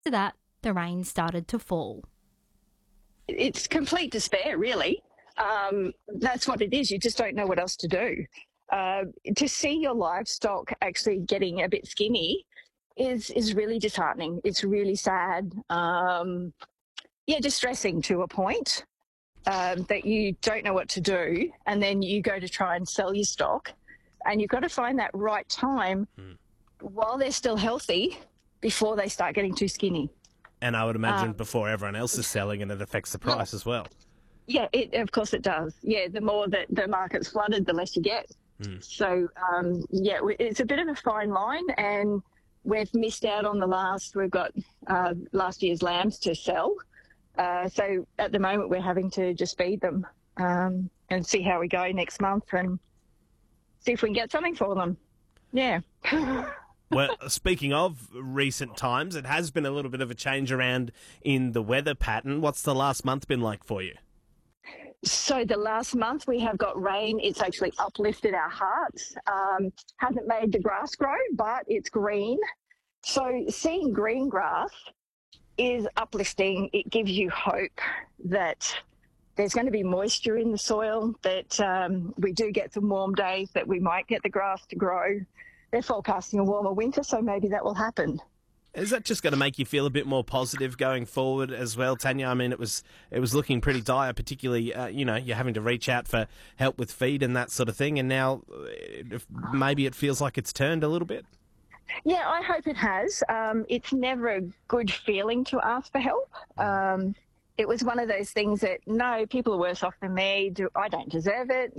After that, the rain started to fall. It's complete despair, really. That's what it is. You just don't know what else to do. To see your livestock actually getting a bit skinny is really disheartening. It's really sad. Distressing to a point, that you don't know what to do, and then you go to try and sell your stock, and you've got to find that right time while they're still healthy before they start getting too skinny. And I would imagine before everyone else is selling, and it affects the price as well. Yeah, of course it does. Yeah, the more that the market's flooded, the less you get. So, it's a bit of a fine line, and we've missed out on we've got last year's lambs to sell. So at the moment we're having to just feed them and see how we go next month and see if we can get something for them. Yeah. Well, speaking of recent times, it has been a little bit of a change around in the weather pattern. What's the last month been like for you? So the last month we have got rain. It's actually uplifted our hearts. Hasn't made the grass grow, but it's green. So seeing green grass is uplifting. It gives you hope that there's going to be moisture in the soil, that we do get some warm days, that we might get the grass to grow. They're forecasting a warmer winter, so maybe that will happen. Is that just going to make you feel a bit more positive going forward as well, Tanya? I mean, it was looking pretty dire, particularly, you're having to reach out for help with feed and that sort of thing, and now maybe it feels like it's turned a little bit. Yeah, I hope it has. It's never a good feeling to ask for help. It was one of those things that, no, people are worse off than me. I don't deserve it,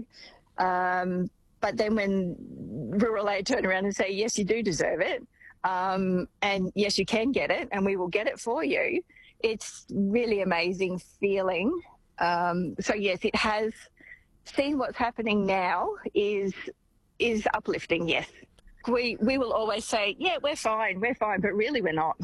But then when Rural Aid turn around and say, yes, you do deserve it, and yes, you can get it, and we will get it for you, it's really amazing feeling. So, yes, it has. Seeing what's happening now is uplifting, yes. We will always say, yeah, we're fine, but really we're not.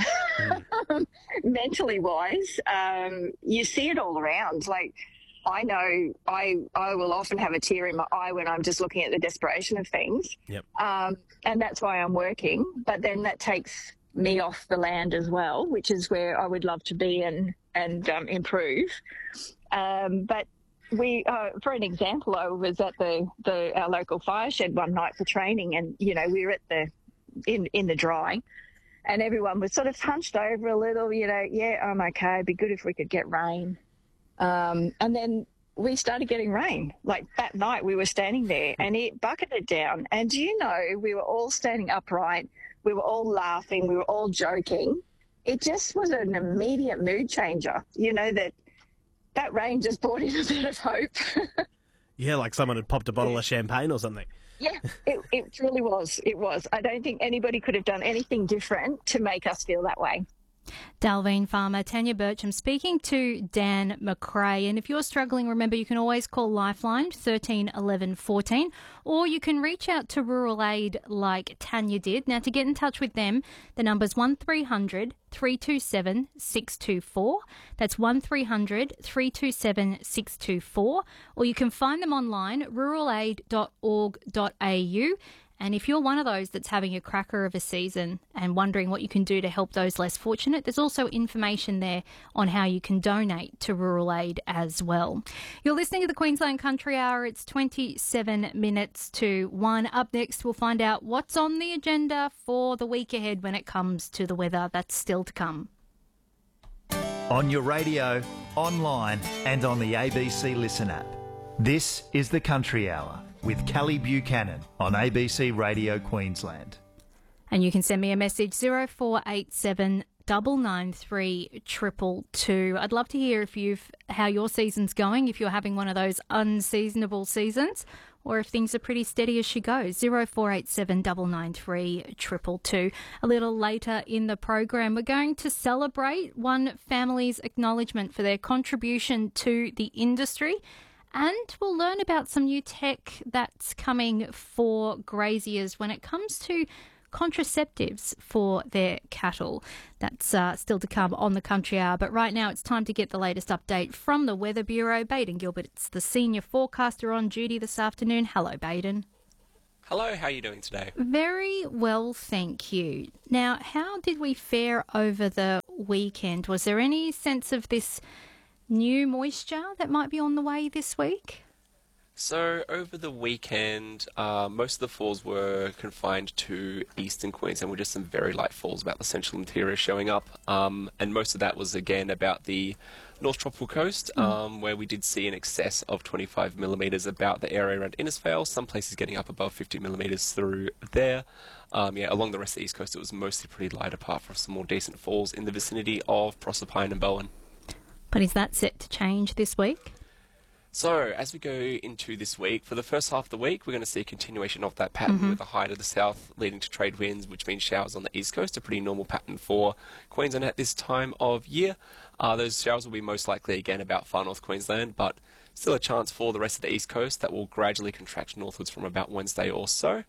Mentally wise, you see it all around. Like, I know I will often have a tear in my eye when I'm just looking at the desperation of things. Yep. And that's why I'm working. But then that takes me off the land as well, which is where I would love to be and improve. But we, for an example, I was at our local fire shed one night for training, and we were at in the dry, and everyone was sort of hunched over a little. Yeah, I'm okay. It'd be good if we could get rain. And then we started getting rain. Like that night, we were standing there, and it bucketed down. And we were all standing upright. We were all laughing. We were all joking. It just was an immediate mood changer. That rain just brought in a bit of hope. Yeah, like someone had popped a bottle of champagne or something. Yeah, it truly was. It was. I don't think anybody could have done anything different to make us feel that way. Dalveen farmer Tanya Bircham speaking to Dan McRae. And if you're struggling, remember you can always call Lifeline 13 11 14, or you can reach out to Rural Aid like Tanya did. Now, to get in touch with them, the number's 1300 327 624. That's 1300 327 624. Or you can find them online, ruralaid.org.au. And if you're one of those that's having a cracker of a season and wondering what you can do to help those less fortunate, there's also information there on how you can donate to Rural Aid as well. You're listening to the Queensland Country Hour. It's 27 minutes to 1. Up next, we'll find out what's on the agenda for the week ahead when it comes to the weather. That's still to come. On your radio, online and on the ABC Listen app. This is the Country Hour with Kelly Buchanan on ABC Radio Queensland. And you can send me a message 0487 993 222. I'd love to hear how your season's going, if you're having one of those unseasonable seasons, or if things are pretty steady as she goes. 0487 993 222. A little later in the program, we're going to celebrate one family's acknowledgement for their contribution to the industry. And we'll learn about some new tech that's coming for graziers when it comes to contraceptives for their cattle. That's still to come on the Country Hour. But right now it's time to get the latest update from the Weather Bureau. Baden Gilbert's the senior forecaster on duty this afternoon. Hello, Baden. Hello, how are you doing today? Very well, thank you. Now, how did we fare over the weekend? Was there any sense of this new moisture that might be on the way this week? So, over the weekend, most of the falls were confined to eastern Queensland, with just some very light falls about the central interior showing up. And most of that was, again, about the North Tropical Coast, where we did see an excess of 25 millimetres about the area around Innisfail, some places getting up above 50 millimetres through there. Along the rest of the East Coast, it was mostly pretty light, apart from some more decent falls in the vicinity of Proserpine and Bowen. But is that set to change this week? So, as we go into this week, for the first half of the week, we're going to see a continuation of that pattern with a high to the south leading to trade winds, which means showers on the east coast, a pretty normal pattern for Queensland at this time of year. Those showers will be most likely again about far north Queensland, but still a chance for the rest of the east coast that will gradually contract northwards from about Wednesday or so.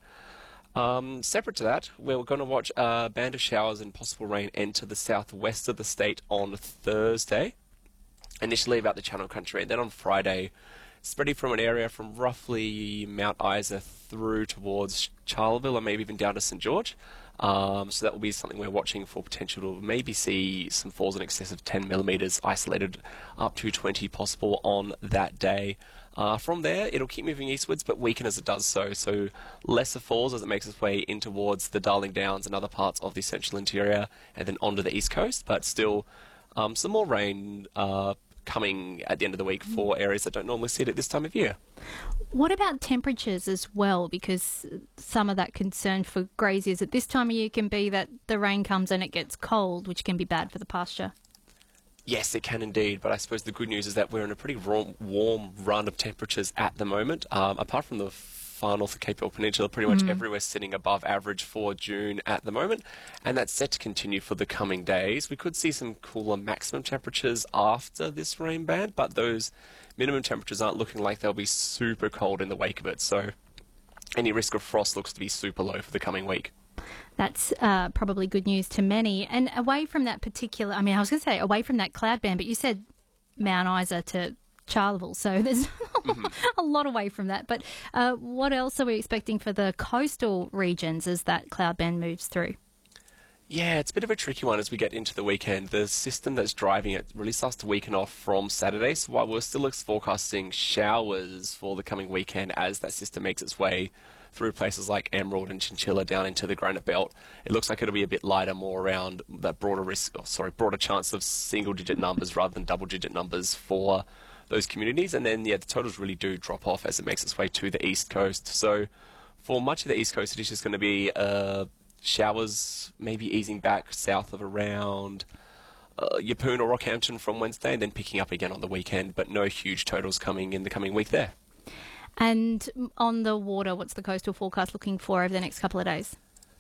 Separate to that, we're going to watch a band of showers and possible rain enter the southwest of the state on Thursday. Initially about the Channel Country, and then on Friday, spreading from an area from roughly Mount Isa through towards Charleville, or maybe even down to St George. So that will be something we're watching for potential to maybe see some falls in excess of 10 millimetres, isolated up to 20 possible on that day. From there, it'll keep moving eastwards, but weaken as it does so. So lesser falls as it makes its way in towards the Darling Downs and other parts of the central interior, and then onto the east coast, but still some more rain coming at the end of the week for areas that don't normally see it at this time of year. What about temperatures as well? Because some of that concern for graziers at this time of year can be that the rain comes and it gets cold, which can be bad for the pasture. Yes, it can indeed, but I suppose the good news is that we're in a pretty warm run of temperatures at the moment. Apart from the far north of Cape York Peninsula, pretty much everywhere sitting above average for June at the moment, and that's set to continue for the coming days. We could see some cooler maximum temperatures after this rain band, but those minimum temperatures aren't looking like they'll be super cold in the wake of it, so any risk of frost looks to be super low for the coming week. That's probably good news to many. And away from that particular, I was going to say away from that cloud band, but you said Mount Isa to Charleville, so there's a lot away from that. But what else are we expecting for the coastal regions as that cloud band moves through? Yeah, it's a bit of a tricky one as we get into the weekend. The system that's driving it really starts to weaken off from Saturday, so while we're still forecasting showers for the coming weekend as that system makes its way through places like Emerald and Chinchilla down into the Granite Belt, it looks like it'll be a bit lighter, more around that broader chance of single-digit numbers rather than double-digit numbers for those communities. And then, the totals really do drop off as it makes its way to the east coast. So for much of the east coast, it is just going to be showers maybe easing back south of around Yeppoon or Rockhampton from Wednesday, and then picking up again on the weekend, but no huge totals coming in the coming week there. And on the water, what's the coastal forecast looking for over the next couple of days?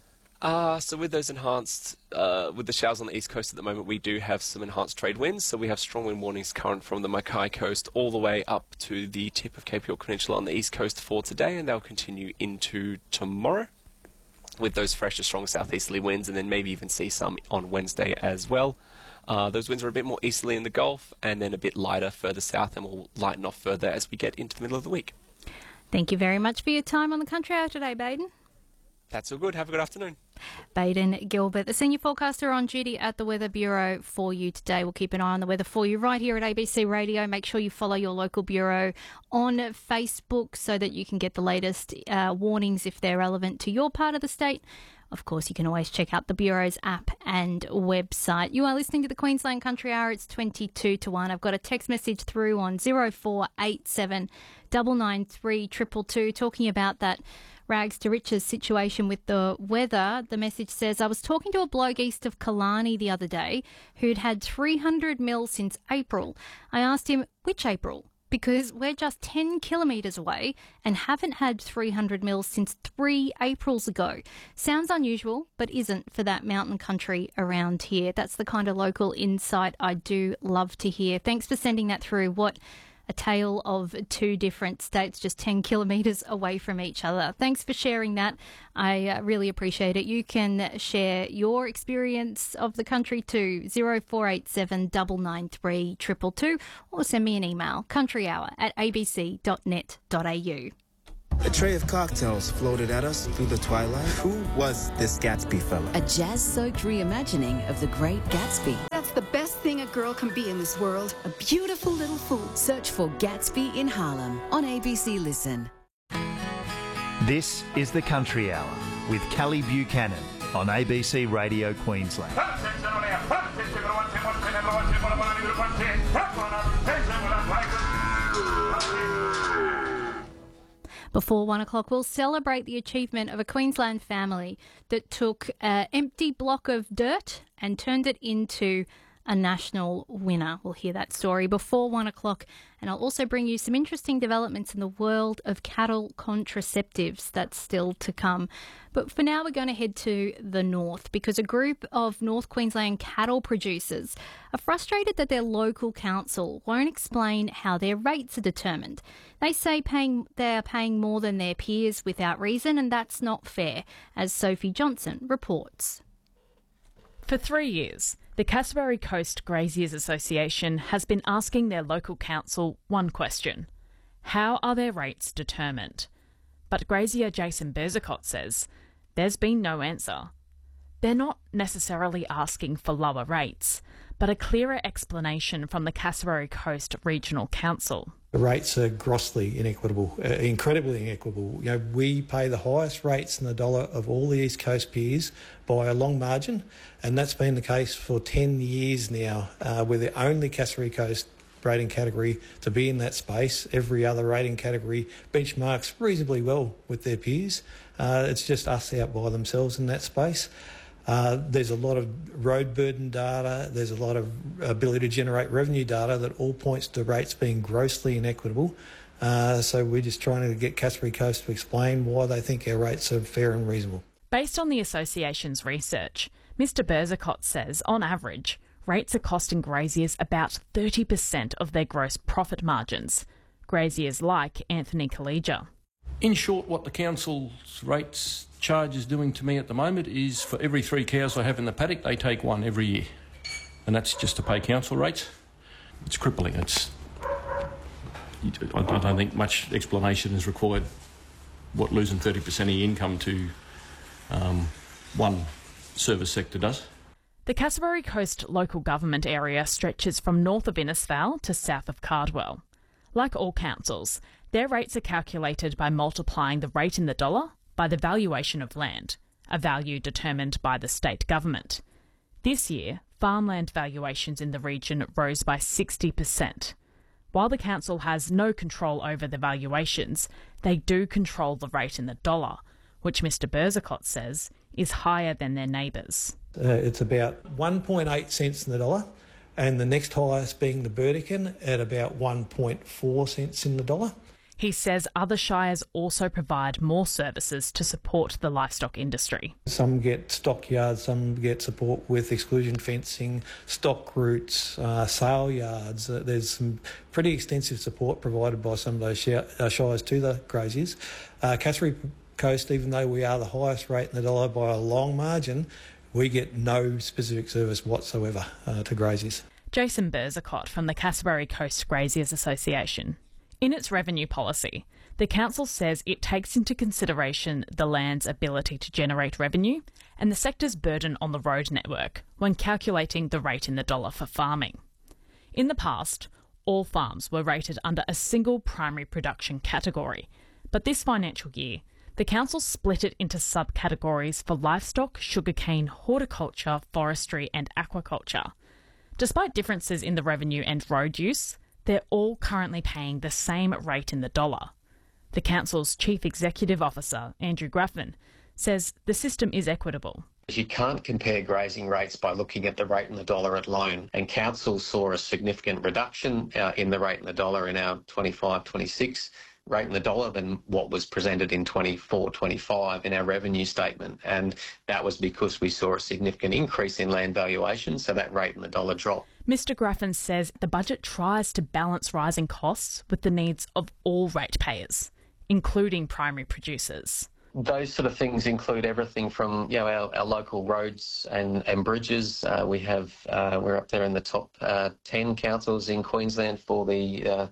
So with those enhanced, with the showers on the east coast at the moment, we do have some enhanced trade winds. So we have strong wind warnings current from the Mackay coast all the way up to the tip of Cape York Peninsula on the east coast for today, and they'll continue into tomorrow with those fresh to strong southeasterly winds, and then maybe even see some on Wednesday as well. Those winds are a bit more easterly in the Gulf, and then a bit lighter further south, and will lighten off further as we get into the middle of the week. Thank you very much for your time on the Country Hour today, Baden. That's all good. Have a good afternoon. Baden Gilbert, the senior forecaster on duty at the Weather Bureau for you today. We'll keep an eye on the weather for you right here at ABC Radio. Make sure you follow your local bureau on Facebook so that you can get the latest warnings if they're relevant to your part of the state. Of course, you can always check out the Bureau's app and website. You are listening to the Queensland Country Hour. It's 22 to 1. I've got a text message through on 0487 993 222 talking about that rags to riches situation with the weather. The message says, I was talking to a bloke east of Killarney the other day who'd had 300 mil since April. I asked him, which April? Because we're just 10 kilometres away and haven't had 300 mil since 3 Aprils ago. Sounds unusual, but isn't for that mountain country around here. That's the kind of local insight I do love to hear. Thanks for sending that through. What a tale of two different states just 10 kilometres away from each other. Thanks for sharing that. I really appreciate it. You can share your experience of the country to 0487 993 222 or send me an email, countryhour@abc.net.au. A tray of cocktails floated at us through the twilight. Who was this Gatsby fella? A jazz-soaked reimagining of The Great Gatsby. That's the best thing a girl can be in this world. A beautiful little fool. Search for Gatsby in Harlem on ABC Listen. This is the Country Hour with Callie Buchanan on ABC Radio Queensland. Before 1 o'clock, we'll celebrate the achievement of a Queensland family that took an empty block of dirt and turned it into a national winner. We'll hear that story before 1 o'clock, and I'll also bring you some interesting developments in the world of cattle contraceptives. That's still to come. But for now, we're going to head to the north because a group of North Queensland cattle producers are frustrated that their local council won't explain how their rates are determined. They say they are paying more than their peers without reason, and that's not fair, as Sophie Johnson reports. For 3 years, the Cassowary Coast Graziers Association has been asking their local council one question: how are their rates determined? But grazier Jason Berzicott says there's been no answer. They're not necessarily asking for lower rates, but a clearer explanation from the Cassowary Coast Regional Council. The rates are grossly inequitable, incredibly inequitable. You know, we pay the highest rates in the dollar of all the East Coast peers by a long margin, and that's been the case for 10 years now. We're the only Cassowary Coast rating category to be in that space. Every other rating category benchmarks reasonably well with their peers. It's just us out by themselves in that space. There's a lot of road burden data, there's a lot of ability to generate revenue data that all points to rates being grossly inequitable. So we're just trying to get Cassowary Coast to explain why they think our rates are fair and reasonable. Based on the association's research, Mr Berzicott says, on average, rates are costing graziers about 30% of their gross profit margins. Graziers like Anthony Collegia. In short, what the council's rates charge is doing to me at the moment is for every 3 cows I have in the paddock, they take 1 every year. And that's just to pay council rates. It's crippling. I don't think much explanation is required what losing 30% of your income to one service sector does. The Cassowary Coast local government area stretches from north of Innisfail to south of Cardwell. Like all councils, their rates are calculated by multiplying the rate in the dollar by the valuation of land, a value determined by the state government. This year, farmland valuations in the region rose by 60%. While the council has no control over the valuations, they do control the rate in the dollar, which Mr Berzicott says is higher than their neighbours. It's about 1.8 cents in the dollar, and the next highest being the Burdekin at about 1.4 cents in the dollar. He says other shires also provide more services to support the livestock industry. Some get stockyards, some get support with exclusion fencing, stock routes, sale yards. There's some pretty extensive support provided by some of those shires to the graziers. Cassowary Coast, even though we are the highest rate in the dollar by a long margin, we get no specific service whatsoever to graziers. Jason Berzicott from the Cassowary Coast Graziers Association. In its revenue policy, the council says it takes into consideration the land's ability to generate revenue and the sector's burden on the road network when calculating the rate in the dollar for farming. In the past, all farms were rated under a single primary production category, but this financial year, the council split it into subcategories for livestock, sugarcane, horticulture, forestry and aquaculture. Despite differences in the revenue and road use, they're all currently paying the same rate in the dollar. The council's Chief Executive Officer, Andrew Graffin, says the system is equitable. You can't compare grazing rates by looking at the rate in the dollar alone, and council saw a significant reduction in the rate in the dollar in our 25-26 rate in the dollar than what was presented in 24-25 in our revenue statement, and that was because we saw a significant increase in land valuation, so that rate in the dollar dropped. Mr Graffin says the budget tries to balance rising costs with the needs of all ratepayers, including primary producers. Those sort of things include everything from our local roads and bridges. We're up there in the top 10 councils in Queensland for the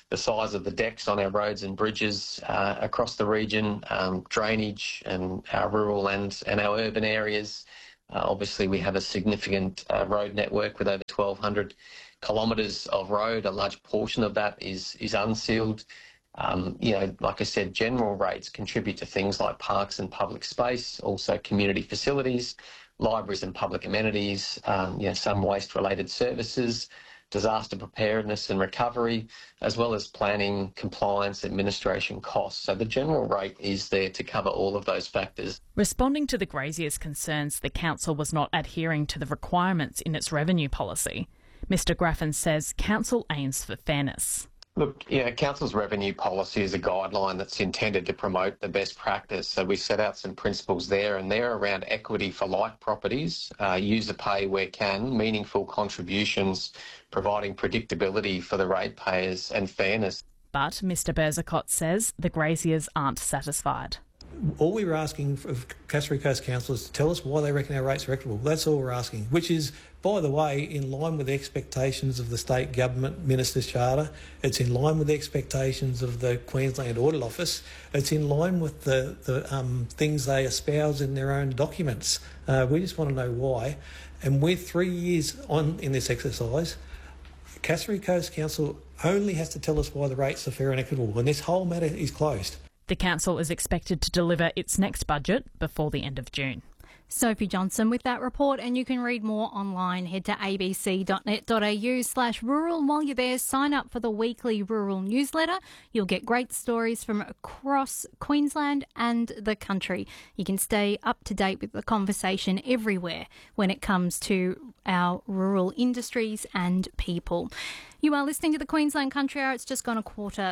the size of the decks on our roads and bridges across the region, drainage and our rural and our urban areas. Obviously, we have a significant road network with over 1,200 kilometres of road. A large portion of that is unsealed. Like I said, general rates contribute to things like parks and public space, also community facilities, libraries and public amenities, some waste-related services, disaster preparedness and recovery, as well as planning, compliance, administration costs. So the general rate is there to cover all of those factors. Responding to the Graziers' concerns the council was not adhering to the requirements in its revenue policy, Mr Graffin says council aims for fairness. Look, council's revenue policy is a guideline that's intended to promote the best practice. So we set out some principles there, and they're around equity for like properties, user pay where can, meaningful contributions, providing predictability for the ratepayers and fairness. But Mr Berzicott says the Graziers aren't satisfied. All we were asking of Cassowary Coast Council is to tell us why they reckon our rates are equitable. That's all we're asking, which is, by the way, in line with the expectations of the State Government Minister's Charter. It's in line with the expectations of the Queensland Audit Office. It's in line with the things they espouse in their own documents. We just want to know why. And we're 3 years on in this exercise. Cassowary Coast Council only has to tell us why the rates are fair and equitable, and this whole matter is closed. The council is expected to deliver its next budget before the end of June. Sophie Johnson with that report, and you can read more online. Head to abc.net.au/rural. While you're there, sign up for the weekly rural newsletter. You'll get great stories from across Queensland and the country. You can stay up to date with the conversation everywhere when it comes to our rural industries and people. You are listening to the Queensland Country Hour. It's just gone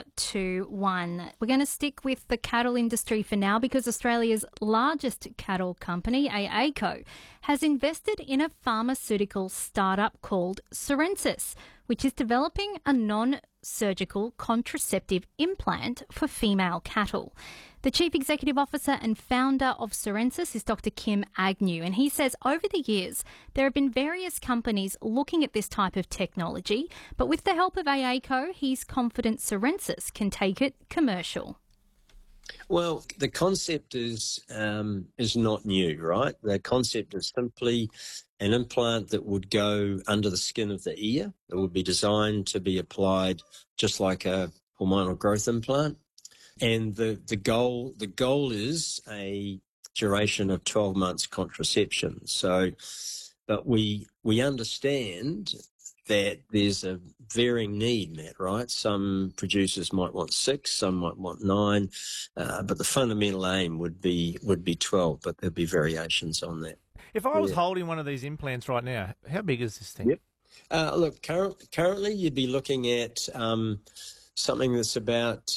1:45. We're going to stick with the cattle industry for now because Australia's largest cattle company, AACo, has invested in a pharmaceutical startup called Sorensis, which is developing a non-surgical contraceptive implant for female cattle. The Chief Executive Officer and founder of Sorensis is Dr. Kim Agnew, and he says over the years there have been various companies looking at this type of technology, but with the help of AACo, he's confident Sorensis can take it commercial. Well, the concept is not new, right? The concept is simply an implant that would go under the skin of the ear. It would be designed to be applied just like a hormonal growth implant. And the goal is a duration of 12 months contraception. So, but we understand that there's a varying need, Matt, right? Some producers might want 6, some might want 9, but the fundamental aim would be 12, but there'll be variations on that. If I was holding one of these implants right now, how big is this thing? Yep. Look, currently you'd be looking at something that's about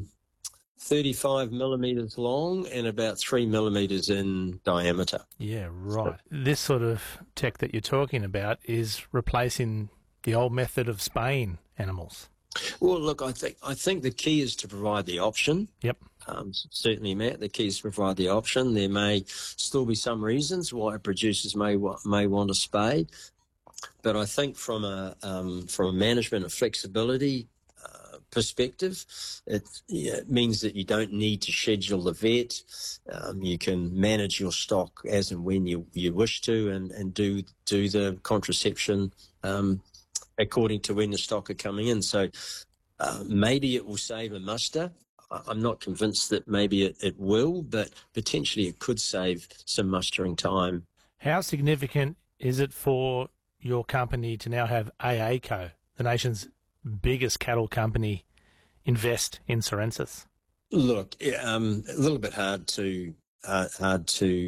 35 millimetres long and about 3 millimetres in diameter. Yeah, right. This sort of tech that you're talking about is replacing the old method of spaying animals. Well, look, I think the key is to provide the option. Yep. Certainly, Matt, the key is to provide the option. There may still be some reasons why producers may want to spay, but I think from a management and flexibility perspective, it means that you don't need to schedule the vet. You can manage your stock as and when you wish to, and do the contraception according to when the stock are coming in. So maybe it will save a muster. I'm not convinced that maybe it will, but potentially it could save some mustering time. How significant is it for your company to now have AACo, the nation's biggest cattle company, invest in Sorensis? Look, a little bit hard to